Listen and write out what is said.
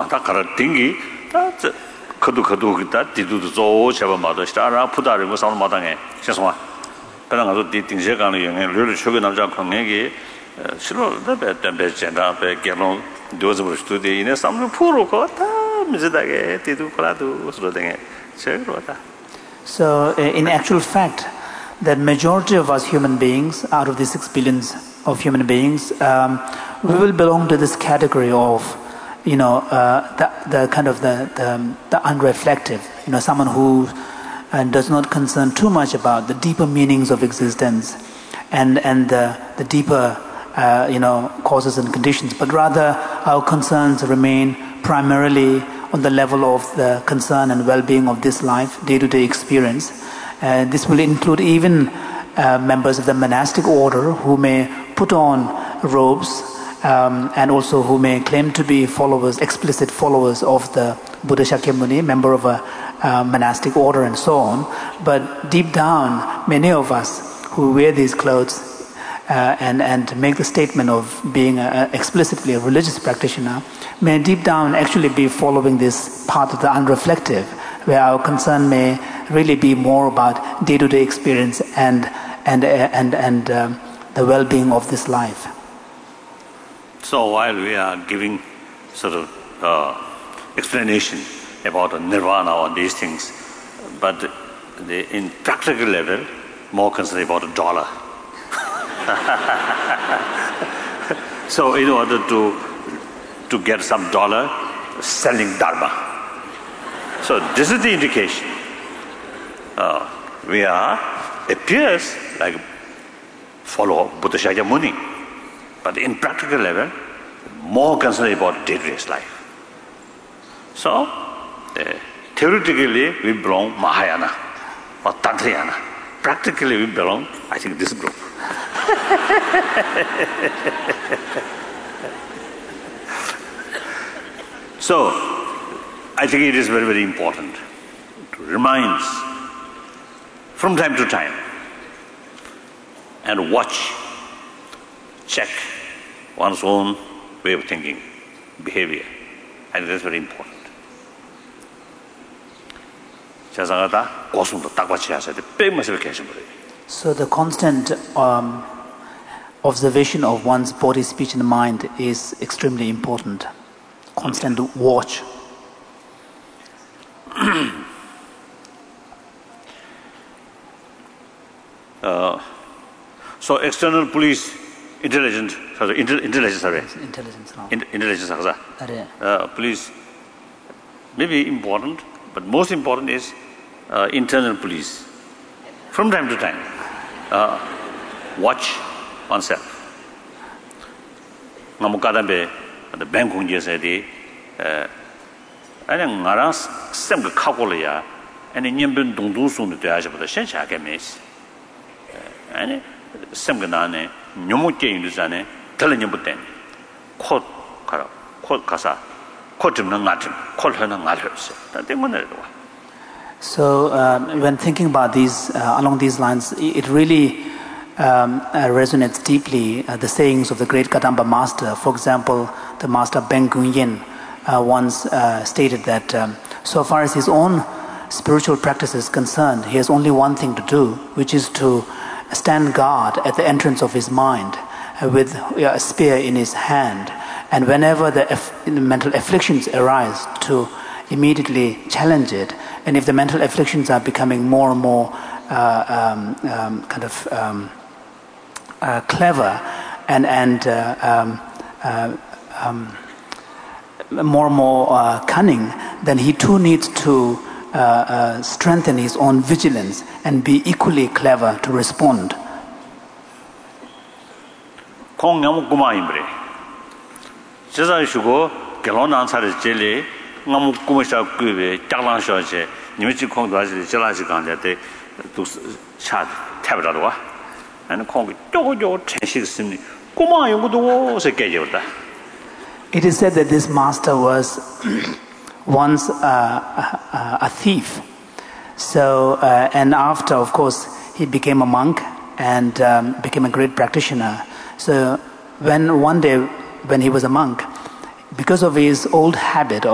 다 가라 딩기 다 그도 그다 디두도 저 잡아 마도 스타라 푸다를 뭐 사는 마당에 죄송아 그냥 가서 딩세 가는 영에 르르 쇼게 남자 관계기 싫어 배 젠다 배 개론 도즈버 스튜디오에 삼루 푸로 거다 미즈다게 디두 거라도 소되게 제로다. So in actual fact, the majority of us human beings, out of the 6 billions of human beings, we will belong to this category of, the kind of the unreflective, someone who does not concern too much about the deeper meanings of existence and the deeper, causes and conditions, but rather our concerns remain primarily on the level of the concern and well-being of this life, day-to-day experience. This will include even members of the monastic order who may put on robes and also who may claim to be explicit followers of the Buddha Shakyamuni, member of a monastic order and so on. But deep down, many of us who wear these clothes and make the statement of being explicitly a religious practitioner may deep down actually be following this path of the unreflective, where our concern may really be more about day-to-day experience and the well-being of this life. So while we are giving sort of explanation about nirvana or these things, but in practical level, more concerned about the dollar. So in order to get some dollar, selling dharma. So this is the indication. We appears like follow Buddha Shakyamuni, but in practical level, more concerned about day-to-day life. So theoretically we belong Mahayana or Tantrayana. Practically we belong, I think, this group. So I think it is very, very important to remind from time to time and watch, check one's own way of thinking, behavior. I think that's very important. So the constant observation of one's body, speech and mind is extremely important. Constant watch. So external police intelligence police may be important, but most important is internal police. From time to time, watch oneself. Namukadambe, the Bangkok Jesedi, I think Naras Semka Kakolia, and in Yembun Dundu soon to Aja, but the Shenshaka miss. And Semganane, Nyomuke in Luzane, telling you Buten, quote Kasa, quote him Nangatim, quote her Nangaters. They want to do. So when thinking about these, along these lines, it really resonates deeply the sayings of the great Kadamba master. For example, the master Ben Gun-yin once stated that so far as his own spiritual practice is concerned, he has only one thing to do, which is to stand guard at the entrance of his mind with a spear in his hand, and whenever the mental afflictions arise, to immediately challenge it. And if the mental afflictions are becoming more and more clever and more and more cunning, then he too needs to strengthen his own vigilance and be equally clever to respond. It is said that this master was once a thief. So, and after, of course, he became a monk and became a great practitioner. So, one day when he was a monk, because of his old habit